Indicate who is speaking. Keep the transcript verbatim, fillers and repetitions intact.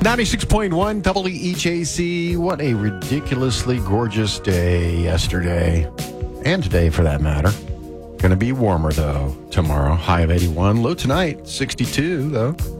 Speaker 1: ninety-six point one W E J C. What a ridiculously gorgeous day yesterday. And today, for that matter. Going to be warmer, though, tomorrow. High of eighty-one. Low tonight, sixty-two, though.